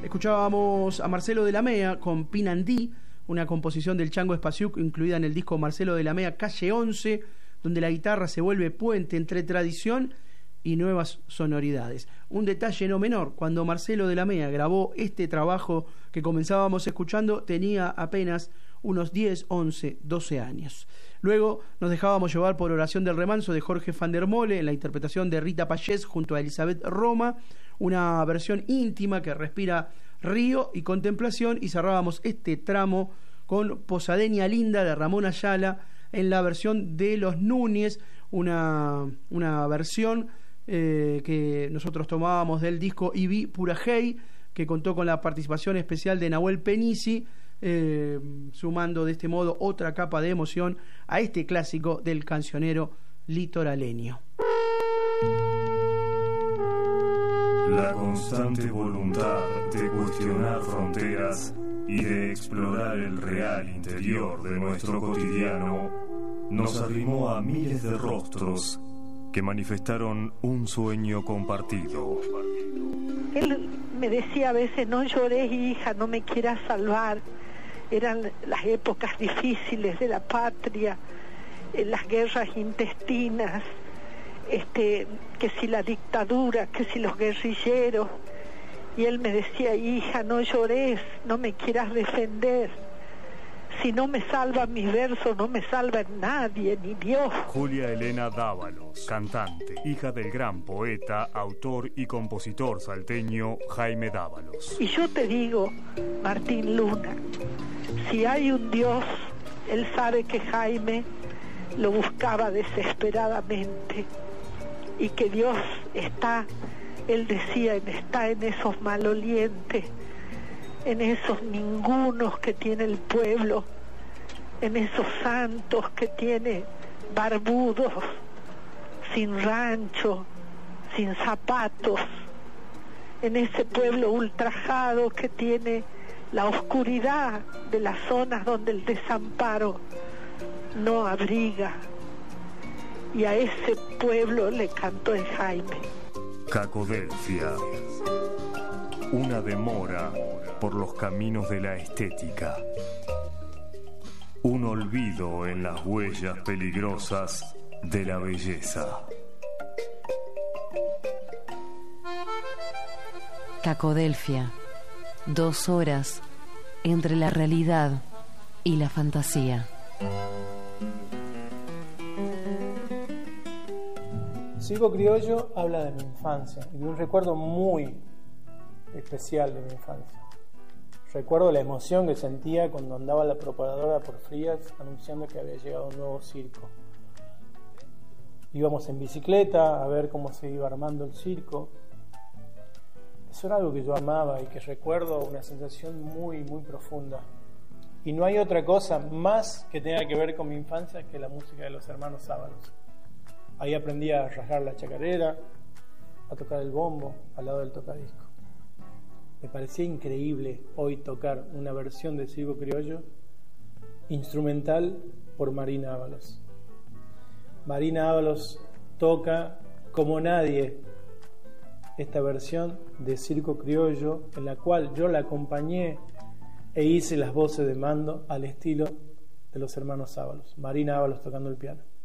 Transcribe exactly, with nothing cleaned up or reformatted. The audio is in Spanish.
Escuchábamos a Marcelo de la Mea con Pinandí, una composición del Chango Espasiuk incluida en el disco Marcelo de la Mea Calle once, donde la guitarra se vuelve puente entre tradición y nuevas sonoridades. Un detalle no menor, cuando Marcelo de la Mea grabó este trabajo que comenzábamos escuchando, tenía apenas unos diez, once, doce años. Luego nos dejábamos llevar por Oración del Remanso de Jorge van der Mole en la interpretación de Rita Payés junto a Elizabeth Roma, una versión íntima que respira río y contemplación, y cerrábamos este tramo con Posadeña Linda de Ramón Ayala en la versión de Los Núñez, una, una versión eh, que nosotros tomábamos del disco Ibi Purajei, que contó con la participación especial de Nahuel Penisi, eh, sumando de este modo otra capa de emoción a este clásico del cancionero litoraleño. La constante voluntad de cuestionar fronteras y de explorar el real interior de nuestro cotidiano nos arrimó a miles de rostros que manifestaron un sueño compartido. Él me decía a veces: no llores, hija, no me quieras salvar. Eran las épocas difíciles de la patria, las guerras intestinas, este, que si la dictadura, que si los guerrilleros. Y él me decía: hija, no llores, no me quieras defender. Si no me salvan mis versos, no me salva nadie, ni Dios. Julia Elena Dávalos, cantante, hija del gran poeta, autor y compositor salteño Jaime Dávalos. Y yo te digo, Martín Luna, si hay un Dios, él sabe que Jaime lo buscaba desesperadamente, y que Dios está, él decía, está en esos malolientes, en esos ningunos que tiene el pueblo, en esos santos que tiene barbudos, sin rancho, sin zapatos, en ese pueblo ultrajado que tiene la oscuridad de las zonas donde el desamparo no abriga. Y a ese pueblo le cantó el Jaime. Cacodelfia, una demora por los caminos de la estética, un olvido en las huellas peligrosas de la belleza. Cacodelfia, dos horas entre la realidad y la fantasía. Circo Criollo habla de mi infancia y de un recuerdo muy especial de mi infancia. Recuerdo la emoción que sentía cuando andaba la propagadora por Frías anunciando que había llegado un nuevo circo. Íbamos en bicicleta a ver cómo se iba armando el circo. Eso era algo que yo amaba y que recuerdo una sensación muy, muy profunda. Y no hay otra cosa más que tenga que ver con mi infancia que la música de los hermanos Ábalos. Ahí aprendí a rasgar la chacarera, a tocar el bombo al lado del tocadisco. Me parecía increíble hoy tocar una versión de Circo Criollo instrumental por Marina Ábalos. Marina Ábalos toca como nadie esta versión de Circo Criollo, en la cual yo la acompañé e hice las voces de mando al estilo de los hermanos Ábalos. Marina Ábalos tocando el piano.